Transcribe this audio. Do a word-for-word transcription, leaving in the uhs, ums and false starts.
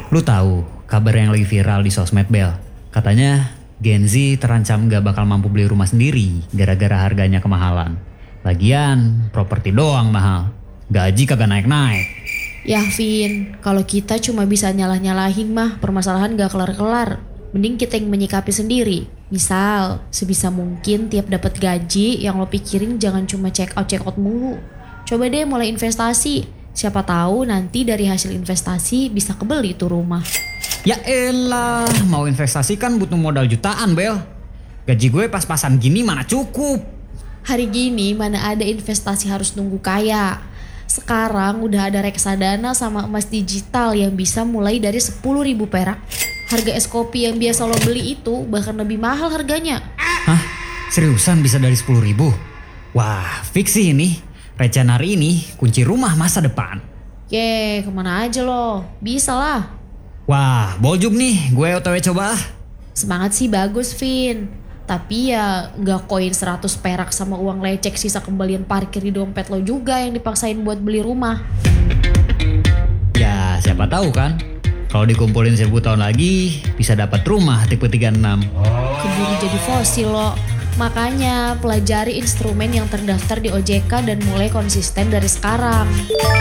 Lu tahu kabar yang lagi viral di sosmed, Bel? Katanya Gen Z terancam gak bakal mampu beli rumah sendiri gara-gara harganya kemahalan. Lagian properti doang mahal, gaji kagak naik-naik. Ya Vin, kalau kita cuma bisa nyalah-nyalahin mah permasalahan gak kelar-kelar. Mending kita yang menyikapi sendiri. Misal, sebisa mungkin tiap dapat gaji yang lo pikirin jangan cuma check out check out mulu. Coba deh mulai investasi. Siapa tahu nanti dari hasil investasi bisa kebeli tuh rumah. Ya elah, mau investasi kan butuh modal jutaan, Bel. Gaji gue pas-pasan gini mana cukup. Hari gini mana ada investasi harus nunggu kaya. Sekarang udah ada reksadana sama emas digital yang bisa mulai dari sepuluh ribu perak. Harga es kopi yang biasa lo beli itu bahkan lebih mahal harganya. Hah? Seriusan bisa dari sepuluh ribu? Wah, fix sih ini. Recehan hari ini kunci rumah masa depan. Ye, kemana aja lo? Bisa lah. Wah, boljuk nih, gue otw coba ah. Semangat sih bagus, Vin. Tapi ya gak koin seratus perak sama uang lecek sisa kembalian parkir di dompet lo juga yang dipaksain buat beli rumah. Ya siapa tahu kan, kalau dikumpulin seribu tahun lagi bisa dapat rumah tipe tiga puluh enam. Keburu jadi fosil lo. Makanya pelajari instrumen yang terdaftar di O J K dan mulai konsisten dari sekarang.